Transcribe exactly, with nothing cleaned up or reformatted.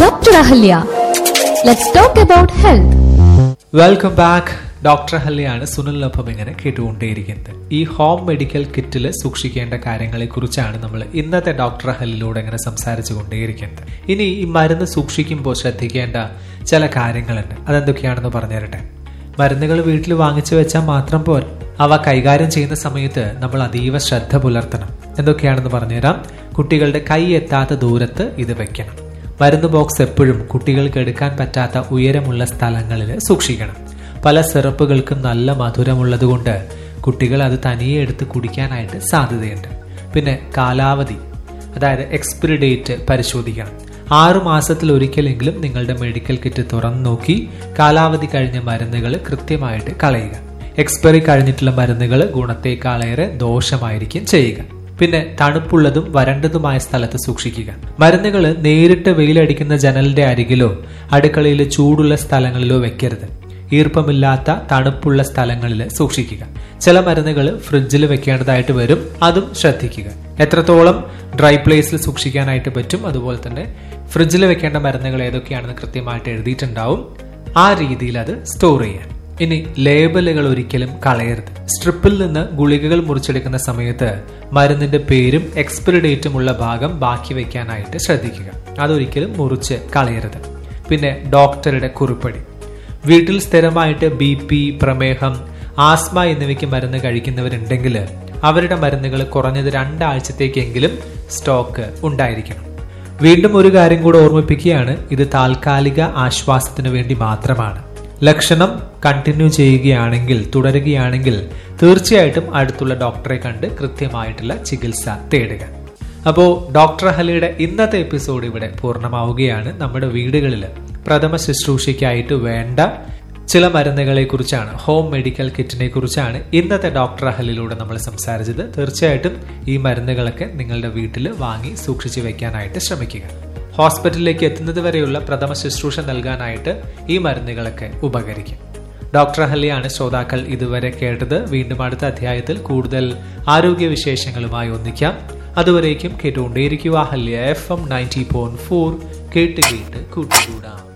Doctor Ahalya. Let's talk about health. Welcome back. Doctor അഹല്യയാണ് സുനിലിനൊപ്പം ഇങ്ങനെ കേട്ടുകൊണ്ടേയിരിക്കുന്നത്. ഈ home medical കിറ്റിൽ സൂക്ഷിക്കേണ്ട കാര്യങ്ങളെ കുറിച്ചാണ് നമ്മൾ ഇന്നത്തെ ഡോക്ടർ അഹല്യയിലൂടെ ഇങ്ങനെ സംസാരിച്ചു കൊണ്ടേയിരിക്കുന്നത്. ഇനി ഈ മരുന്ന് സൂക്ഷിക്കുമ്പോൾ ശ്രദ്ധിക്കേണ്ട ചില കാര്യങ്ങളുണ്ട്. അതെന്തൊക്കെയാണെന്ന് പറഞ്ഞു തരട്ടെ. മരുന്നുകൾ വീട്ടിൽ വാങ്ങിച്ചു വെച്ചാൽ മാത്രം പോരാ, അവ കൈകാര്യം ചെയ്യുന്ന സമയത്ത് നമ്മൾ അതീവ ശ്രദ്ധ പുലർത്തണം. എന്തൊക്കെയാണെന്ന് പറഞ്ഞുതരാം. കുട്ടികളുടെ കൈ എത്താത്ത ദൂരത്ത് ഇത് വെക്കണം. മരുന്ന് ബോക്സ് എപ്പോഴും കുട്ടികൾക്ക് എടുക്കാൻ പറ്റാത്ത ഉയരമുള്ള സ്ഥലങ്ങളിൽ സൂക്ഷിക്കണം. പല സിറപ്പുകൾക്കും നല്ല മധുരമുള്ളത് കൊണ്ട് കുട്ടികൾ അത് തനിയെ എടുത്ത് കുടിക്കാനായിട്ട് സാധ്യതയുണ്ട്. പിന്നെ കാലാവധി, അതായത് എക്സ്പയറി ഡേറ്റ് പരിശോധിക്കണം. ആറു മാസത്തിൽ ഒരിക്കലെങ്കിലും നിങ്ങളുടെ മെഡിക്കൽ കിറ്റ് തുറന്നു നോക്കി കാലാവധി കഴിഞ്ഞ മരുന്നുകൾ കൃത്യമായിട്ട് കളയുക. എക്സ്പയറി കഴിഞ്ഞിട്ടുള്ള മരുന്നുകൾ ഗുണത്തേക്കാളേറെ ദോഷമായിരിക്കും ചെയ്യുക. പിന്നെ തണുപ്പുള്ളതും വരണ്ടതുമായ സ്ഥലത്ത് സൂക്ഷിക്കുക. മരുന്നുകൾ നേരിട്ട് വെയിലടിക്കുന്ന ജനലിന്റെ അരികിലോ അടുക്കളയിലെ ചൂടുള്ള സ്ഥലങ്ങളിലോ വെക്കരുത്. ഈർപ്പമില്ലാത്ത തണുപ്പുള്ള സ്ഥലങ്ങളിൽ സൂക്ഷിക്കുക. ചില മരുന്നുകൾ ഫ്രിഡ്ജിൽ വെക്കേണ്ടതായിട്ട് വരും, അതും ശ്രദ്ധിക്കുക. എത്രത്തോളം ഡ്രൈ പ്ലേസിൽ സൂക്ഷിക്കാനായിട്ട് പറ്റും, അതുപോലെ തന്നെ ഫ്രിഡ്ജിൽ വെക്കേണ്ട മരുന്നുകൾ ഏതൊക്കെയാണെന്ന് കൃത്യമായിട്ട് എഴുതിയിട്ടുണ്ടാവും. ആ രീതിയിൽ അത് സ്റ്റോർ ചെയ്യാൻ. ഇനി ലേബലുകൾ ഒരിക്കലും കളയരുത്. സ്ട്രിപ്പിൽ നിന്ന് ഗുളികകൾ മുറിച്ചെടുക്കുന്ന സമയത്ത് മരുന്നിന്റെ പേരും എക്സ്പയറി ഡേറ്റും ഉള്ള ഭാഗം ബാക്കി വെക്കാനായിട്ട് ശ്രദ്ധിക്കുക. അതൊരിക്കലും മുറിച്ച് കളയരുത്. പിന്നെ ഡോക്ടറുടെ കുറിപ്പടി. വീട്ടിൽ സ്ഥിരമായിട്ട് ബി പി, പ്രമേഹം, ആസ്മ എന്നിവയ്ക്ക് മരുന്ന് കഴിക്കുന്നവരുണ്ടെങ്കിൽ അവരുടെ മരുന്നുകൾ കുറഞ്ഞത് രണ്ടാഴ്ചത്തേക്കെങ്കിലും സ്റ്റോക്ക് ഉണ്ടായിരിക്കണം. വീണ്ടും ഒരു കാര്യം കൂടെ ഓർമ്മിപ്പിക്കുകയാണ്, ഇത് താൽക്കാലിക ആശ്വാസത്തിന് വേണ്ടി മാത്രമാണ്. ലക്ഷണം കണ്ടിന്യൂ ചെയ്യുകയാണെങ്കിൽ, തുടരുകയാണെങ്കിൽ തീർച്ചയായിട്ടും അടുത്തുള്ള ഡോക്ടറെ കണ്ട് കൃത്യമായിട്ടുള്ള ചികിത്സ തേടുക. അപ്പോൾ ഡോക്ടർ അഹല്യയുടെ ഇന്നത്തെ എപ്പിസോഡ് ഇവിടെ പൂർണ്ണമാവുകയാണ്. നമ്മുടെ വീടുകളിൽ പ്രഥമ ശുശ്രൂഷയ്ക്കായിട്ട് വേണ്ട ചില മരുന്നുകളെ കുറിച്ചാണ്, ഹോം മെഡിക്കൽ കിറ്റിനെ കുറിച്ചാണ് ഇന്നത്തെ ഡോക്ടർ അഹല്യയിലൂടെ നമ്മൾ സംസാരിച്ചത്. തീർച്ചയായിട്ടും ഈ മരുന്നുകളൊക്കെ നിങ്ങളുടെ വീട്ടിൽ വാങ്ങി സൂക്ഷിച്ചു വെക്കാനായിട്ട് ശ്രമിക്കുക. ഹോസ്പിറ്റലിലേക്ക് എത്തുന്നത് വരെയുള്ള പ്രഥമ ശുശ്രൂഷ നൽകാനായിട്ട് ഈ മരുന്നുകളൊക്കെ ഉപകരിക്കും. ഡോക്ടർ അഹല്യയാണ് ശ്രോതാക്കൾ ഇതുവരെ കേട്ടത്. വീണ്ടും അടുത്ത അധ്യായത്തിൽ കൂടുതൽ ആരോഗ്യ വിശേഷങ്ങളുമായി ഒന്നിക്കാം. അതുവരേക്കും കേട്ടുകൊണ്ടേയിരിക്കുക Ahalya F M ninety point four. കേട്ട് കേട്ട് കൂട്ടുകൂടാം.